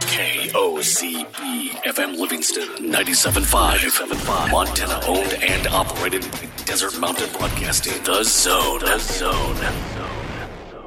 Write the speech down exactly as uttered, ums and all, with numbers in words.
K O C B F M Livingston ninety-seven point five, Montana owned and operated by Desert Mountain Broadcasting. The Zone. The Zone.